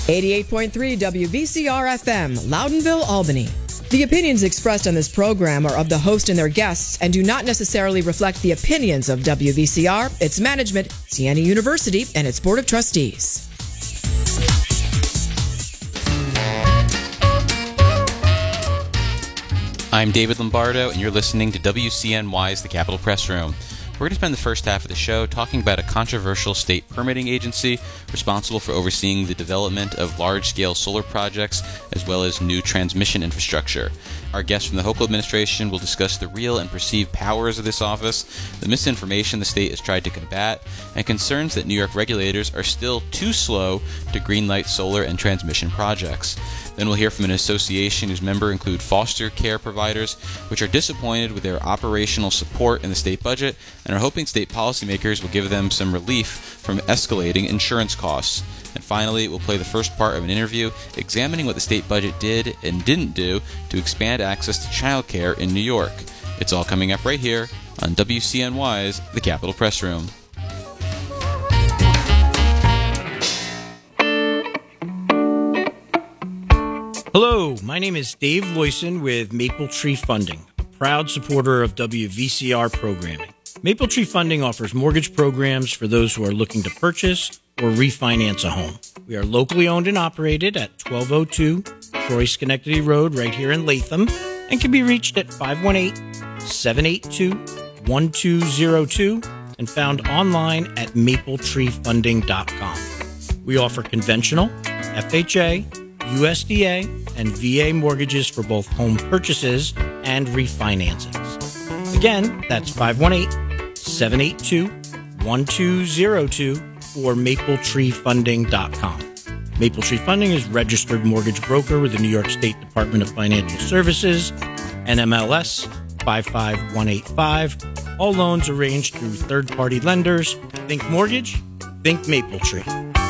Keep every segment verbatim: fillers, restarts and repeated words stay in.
eighty-eight point three W V C R F M, Loudonville, Albany. The opinions expressed on this program are of the host and their guests and do not necessarily reflect the opinions of W V C R, its management, Siena University, and its Board of Trustees. I'm David Lombardo, and you're listening to W C N Y's The Capitol Press Room. We're going to spend the first half of the show talking about a controversial state permitting agency responsible for overseeing the development of large-scale solar projects as well as new transmission infrastructure. Our guest from the Hochul administration will discuss the real and perceived powers of this office, the misinformation the state has tried to combat, and concerns that New York regulators are still too slow to greenlight solar and transmission projects. Then we'll hear from an association whose members include foster care providers, which are disappointed with their operational support in the state budget and are hoping state policymakers will give them some relief from escalating insurance costs. And finally, we'll play the first part of an interview examining what the state budget did and didn't do to expand access to childcare in New York. It's all coming up right here on W C N Y's The Capitol Press Room. Hello, my name is Dave Loyson with Maple Tree Funding, a proud supporter of W V C R programming. Maple Tree Funding offers mortgage programs for those who are looking to purchase or refinance a home. We are locally owned and operated at twelve oh two Troy Schenectady Road right here in Latham and can be reached at five one eight, seven eight two, one two zero two and found online at maple tree funding dot com. We offer conventional, F H A, U S D A, and V A mortgages for both home purchases and refinancings. Again, that's five one eight, seven eight two, one two zero two or maple tree funding dot com. Maple Tree Funding is registered mortgage broker with the New York State Department of Financial Services, N M L S five five one eight five. All loans arranged through third-party lenders. Think mortgage, think Maple Tree.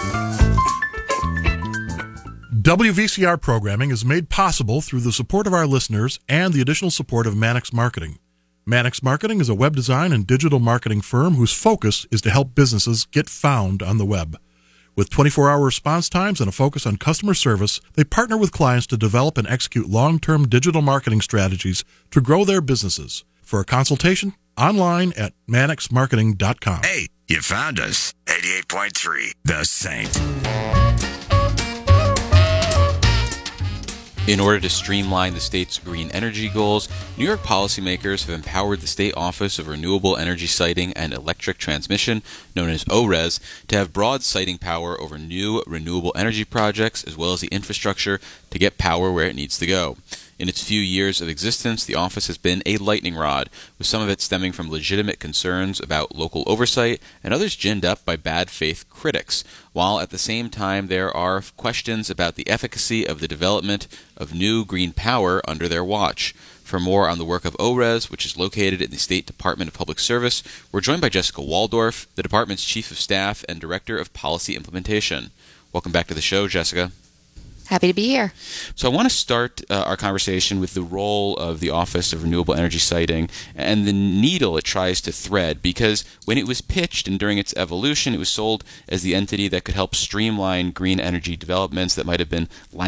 W V C R programming is made possible through the support of our listeners and the additional support of Mannix Marketing. Mannix Marketing is a web design and digital marketing firm whose focus is to help businesses get found on the web. With twenty-four hour response times and a focus on customer service, they partner with clients to develop and execute long-term digital marketing strategies to grow their businesses. For a consultation, online at mannix marketing dot com. Hey, you found us. eighty-eight point three, The Saint. In order to streamline the state's green energy goals, New York policymakers have empowered the State Office of Renewable Energy Siting and Electric Transmission, known as O R E S, to have broad siting power over new renewable energy projects as well as the infrastructure to get power where it needs to go. In its few years of existence, the office has been a lightning rod, with some of it stemming from legitimate concerns about local oversight and others ginned up by bad faith critics, while at the same time there are questions about the efficacy of the development of new green power under their watch. For more on the work of O R E S, which is located in the State Department of Public Service, we're joined by Jessica Waldorf, the department's Chief of Staff and Director of Policy Implementation. Welcome back to the show, Jessica. Happy to be here. So I want to start uh, our conversation with the role of the Office of Renewable Energy Siting and the needle it tries to thread, because when it was pitched and during its evolution, it was sold as the entity that could help streamline green energy developments that might have been